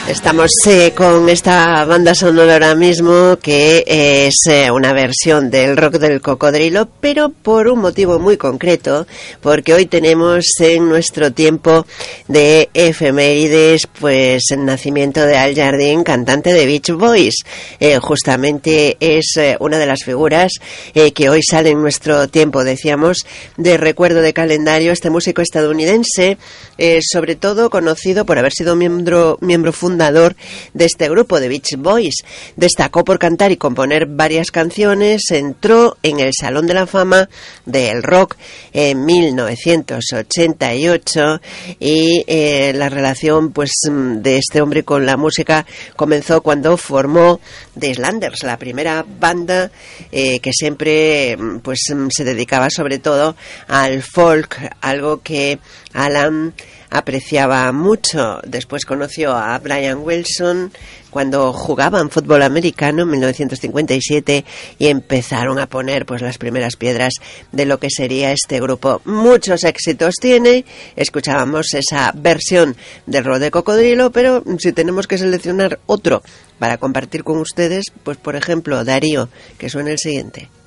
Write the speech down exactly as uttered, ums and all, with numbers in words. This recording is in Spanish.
Estamos eh, con esta banda sonora ahora mismo que es eh, una versión del rock del cocodrilo, pero por un motivo muy concreto, porque hoy tenemos en nuestro tiempo de efemérides pues el nacimiento de Al Jardine, cantante de Beach Boys. Eh, justamente es eh, una de las figuras eh, que hoy sale en nuestro tiempo, decíamos, de recuerdo de calendario. Este músico estadounidense, eh, sobre todo conocido por haber sido miembro, miembro fundador de este grupo de Beach Boys, destacó por cantar y componer varias canciones, entró en el Salón de la Fama del Rock en mil novecientos ochenta y ocho y eh, la relación pues de este hombre con la música comenzó cuando formó The Islanders, la primera banda eh, que siempre pues se dedicaba sobre todo al folk, algo que Alan apreciaba mucho. Después conoció a Brian Wilson cuando jugaban fútbol americano en mil novecientos cincuenta y siete y empezaron a poner pues las primeras piedras de lo que sería este grupo. Muchos éxitos tiene. Escuchábamos esa versión del rock de cocodrilo, pero si tenemos que seleccionar otro para compartir con ustedes, pues por ejemplo Darío, que suena el siguiente.